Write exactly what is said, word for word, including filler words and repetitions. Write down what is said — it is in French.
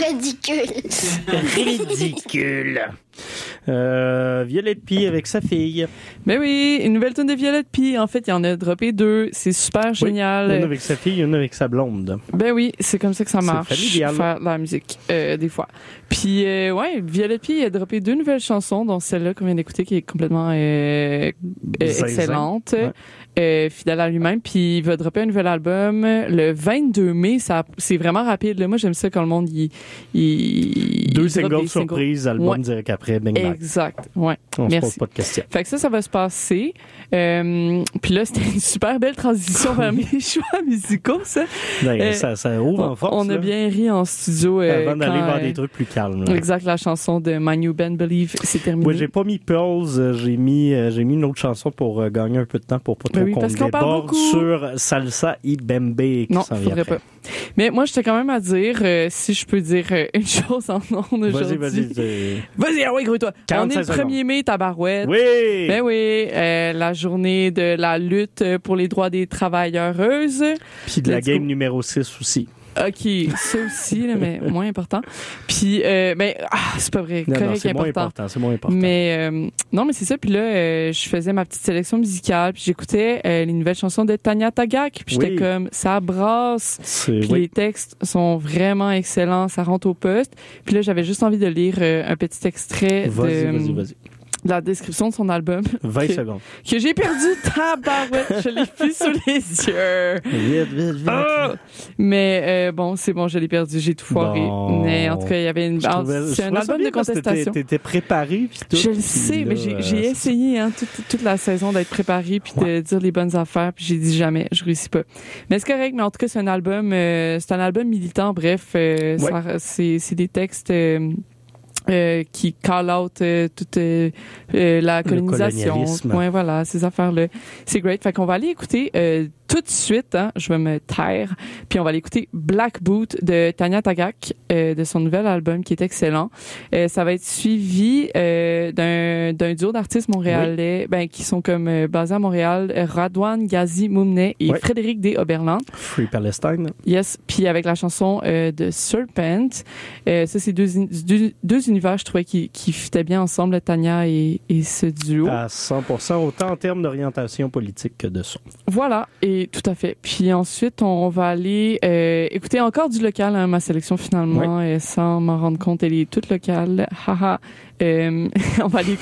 Ridicule. Ridicule. Euh, Violette Pie avec sa fille. Ben oui, une nouvelle tune de Violette Pie. En fait, il y en a droppé deux. C'est super génial. Oui, une avec sa fille, une avec sa blonde. Ben oui, c'est comme ça que ça marche. C'est familial. Faire de la musique, euh, des fois. Puis, euh, ouais, Violette Pie a droppé deux nouvelles chansons, dont celle-là qu'on vient d'écouter, qui est complètement euh, euh, excellente. Ouais. Euh, fidèle à lui-même, puis il va dropper un nouvel album le vingt-deux mai. Ça, c'est vraiment rapide. Là. Moi, j'aime ça quand le monde il, il deux il singles surprises, album ouais. direct après, bang bang. Exact. Ouais. On Merci. se pose pas de questions. Fait que ça, ça va se passer. Euh, puis là, c'était une super belle transition vers mes choix musicaux, ça. Ben, Euh, ça, ça ouvre en force. On a là. bien ri en studio. Euh, Avant d'aller quand, vers euh, des trucs plus calmes. Là. Exact, la chanson de My New Band Believe, c'est terminé. Moi, j'ai pas mis Pearls, euh, j'ai mis, euh, j'ai mis une autre chanson pour euh, gagner un peu de temps pour pas trop Ben oui, qu'on parce qu'on parle déborde beaucoup. sur Salsa y Bembe qui Non, s'en vient faudrait après. pas. Mais moi, j'étais quand même à dire, euh, si je peux dire euh, une chose en nom aujourd'hui. Vas-y, vas-y. vas-y. Vas-y, ah oui, gros-toi. On est quarante-cinq le premier mai, tabarouette. Oui! Ben oui, euh, la journée de la lutte pour les droits des travailleuses. Puis de la Let's game go. numéro six aussi. OK, ça aussi, là, mais moins important. Puis, euh, ben, ah, c'est pas vrai, Non, correct, non, c'est moins important. important, c'est moins important. Mais euh, non, mais c'est ça. Puis là, euh, je faisais ma petite sélection musicale, puis j'écoutais euh, les nouvelles chansons de Tanya Tagaq, puis j'étais Oui. comme, ça brasse. C'est, Puis oui. les textes sont vraiment excellents, ça rentre au poste. Puis là, j'avais juste envie de lire euh, un petit extrait Vas-y, de, vas-y, vas-y. de la description de son album. vingt que, secondes. que j'ai perdu, tabarouette, je l'ai plus sous les yeux. Vite, vite, vite. Ah! Mais euh, bon, c'est bon, je l'ai perdu, j'ai tout foiré. Bon. Mais en tout cas, il y avait une. Je alors, trouvais- c'est je un trouvais ça album bien de parce que contestation. T'étais, t'étais préparé puis tout. Je le puis sais, là, mais j'ai, euh, j'ai essayé hein, toute, toute la saison d'être préparée puis de dire les bonnes affaires, puis j'ai dit jamais, je réussis pas. Mais c'est correct, mais en tout cas, c'est un album, euh, c'est un album militant. Bref, euh, Ouais. ça, c'est, c'est des textes. Euh, Euh, qui call out euh, toute euh, euh, la Le colonisation. colonialisme. Ouais, voilà, ces affaires-là. C'est great. Fait qu'on va aller écouter euh, tout de suite, hein, je vais me taire, puis on va aller écouter Black Boot de Tanya Tagaq, euh, de son nouvel album qui est excellent. Euh, ça va être suivi euh, d'un, d'un duo d'artistes montréalais ben, qui sont comme euh, basés à Montréal, Radwan Ghazi Moumne et Ouais. Frédéric D. Oberland. Free Palestine. Yes, puis avec la chanson euh, de Serpent. Euh, ça, c'est deux, in- deux, deux univers, je trouvais, qui, qui fitaient bien ensemble, Tanya et, et ce duo. À cent pour cent, autant en termes d'orientation politique que de son. Voilà, et tout à fait. Puis ensuite, on va aller euh, écouter encore du local, hein, ma sélection finalement, euh, sans m'en rendre compte, elle est toute locale. Haha. Euh, on va aller